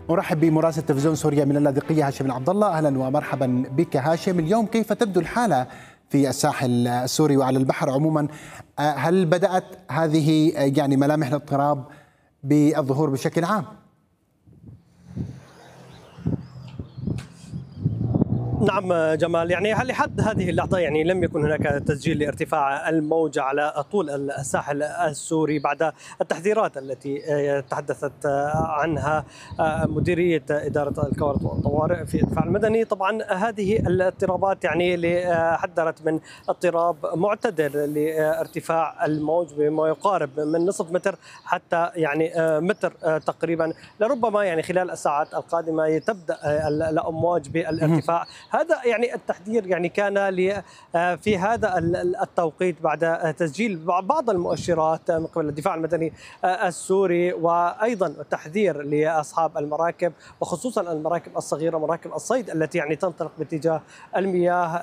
نرحب بمراسل تلفزيون سوريا من اللاذقية هاشم العبد الله. أهلا ومرحبا بك هاشم. اليوم كيف تبدو الحالة في الساحل السوري وعلى البحر عموما؟ هل بدأت هذه ملامح الاضطراب بالظهور بشكل عام؟ نعم جمال، لحد هذه اللحظة لم يكن هناك تسجيل لارتفاع الموج على طول الساحل السوري بعد التحذيرات التي تحدثت عنها مديرية إدارة الكوارث والطوارئ في الدفاع المدني. طبعا هذه الاضطرابات اللي حذرت من اضطراب معتدل لارتفاع الموج بما يقارب من نصف متر حتى متر تقريبا، لربما خلال الساعات القادمة تبدأ الأمواج بالارتفاع. هذا التحذير كان في هذا التوقيت بعد تسجيل بعض المؤشرات من قبل الدفاع المدني السوري، وأيضا تحذير لأصحاب المراكب وخصوصا المراكب الصغيرة، مراكب الصيد التي تنطلق باتجاه المياه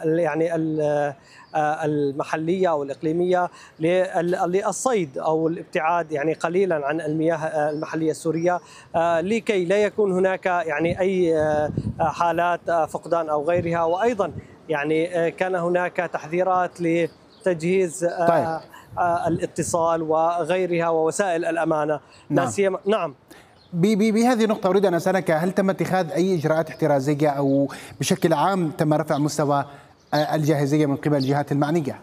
المحلية أو الإقليمية للصيد أو الابتعاد قليلا عن المياه المحلية السورية، لكي لا يكون هناك أي حالات فقدان أو غيرها. وأيضا كان هناك تحذيرات لتجهيز الاتصال وغيرها ووسائل الأمانة. نعم. بهذه النقطة أريد أن أسألك، هل تم اتخاذ أي إجراءات احترازية أو بشكل عام تم رفع مستوى الجاهزية من قبل الجهات المعنية؟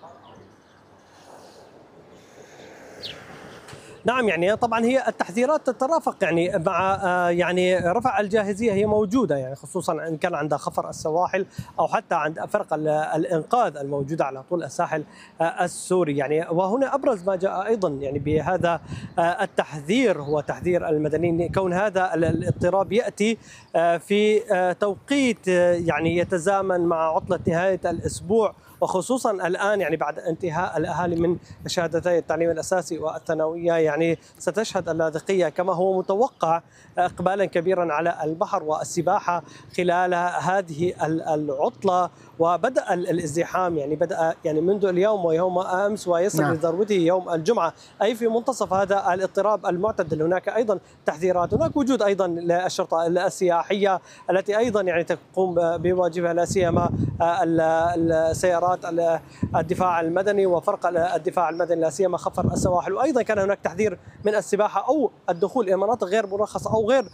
نعم، طبعا هي التحذيرات تترافق مع رفع الجاهزية هي موجودة، خصوصا إن كان عند خفر السواحل أو حتى عند فرق الإنقاذ الموجودة على طول الساحل السوري. وهنا أبرز ما جاء أيضا بهذا التحذير هو تحذير المدنيين، كون هذا الاضطراب يأتي في توقيت يتزامن مع عطلة نهاية الأسبوع، وخصوصا الآن بعد انتهاء الأهالي من شهادتي التعليم الأساسي والثانوية ستشهد اللاذقية كما هو متوقع إقبالا كبيرا على البحر والسباحة خلال هذه العطلة. وبدأ الازدحام بدأ منذ اليوم ويوم أمس ويصل لذروته يوم الجمعة، أي في منتصف هذا الاضطراب المعتدل. هناك أيضا تحذيرات، هناك وجود أيضا للشرطة السياحية التي أيضا تقوم بواجبها، لا سيما السيارات الدفاع المدني وفرق الدفاع المدني، لا سيما خفر السواحل. وأيضا كان هناك تحذير من السباحة أو الدخول إلى مناطق غير مرخصة أو غير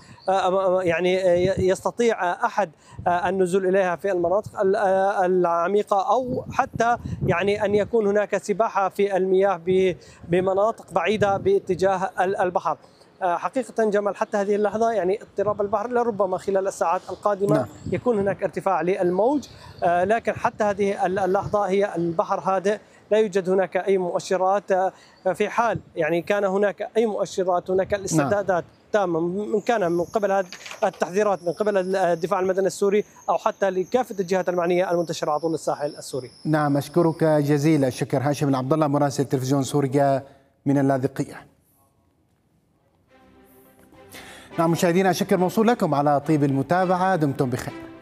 يستطيع أحد النزول إليها في المناطق العميقة، أو حتى أن يكون هناك سباحة في المياه بمناطق بعيدة باتجاه البحر. حقيقة جمال، حتى هذه اللحظة اضطراب البحر لربما خلال الساعات القادمة يكون هناك ارتفاع للموج، لكن حتى هذه اللحظة هي البحر هادئ، لا يوجد هناك أي مؤشرات. في حال كان هناك أي مؤشرات، هناك الاستعدادات تامة من قبل هذه التحذيرات من قبل الدفاع المدني السوري أو حتى لكافة الجهات المعنية المنتشرة على طول الساحل السوري. نعم، أشكرك جزيل الشكر هاشم العبد الله مراسل تلفزيون سوريا من اللاذقية. نعم مشاهدينا، الشكر موصول لكم على طيب المتابعة، دمتم بخير.